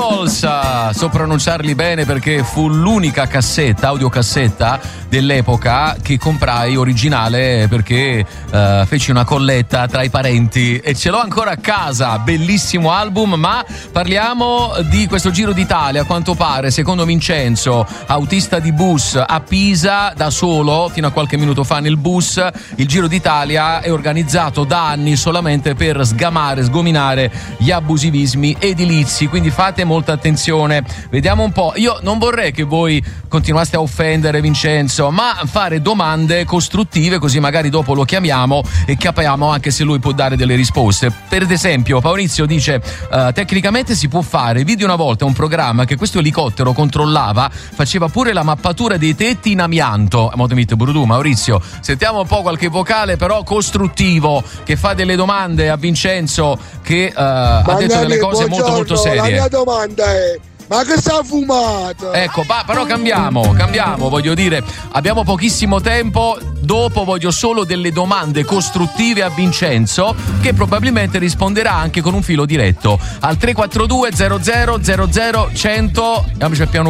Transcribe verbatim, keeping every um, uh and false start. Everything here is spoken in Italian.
Beatles, so pronunciarli bene perché fu l'unica cassetta, audiocassetta dell'epoca che comprai originale perché uh, feci una colletta tra i parenti e ce l'ho ancora a casa. Bellissimo album, ma parliamo di questo Giro d'Italia. A quanto pare, secondo Vincenzo, autista di bus a Pisa, da solo fino a qualche minuto fa nel bus, il Giro d'Italia è organizzato da anni solamente per sgamare, sgominare gli abusivismi edilizi, quindi fate molta attenzione. Vediamo un po', io non vorrei che voi continuaste a offendere Vincenzo, ma fare domande costruttive, così magari dopo lo chiamiamo e capiamo anche se lui può dare delle risposte. Per esempio Maurizio dice uh, tecnicamente si può fare, vidi una volta un programma che questo elicottero controllava, faceva pure la mappatura dei tetti in amianto. Maurizio, sentiamo un po' qualche vocale però costruttivo che fa delle domande a Vincenzo che uh, ha detto delle cose molto molto serie. La mia domanda è: ma che sta fumato? Ecco, ma però cambiamo, cambiamo, voglio dire, abbiamo pochissimo tempo, dopo voglio solo delle domande costruttive a Vincenzo che probabilmente risponderà anche con un filo diretto al tre quattro due zero zero zero zero cento. Abbiamo il piano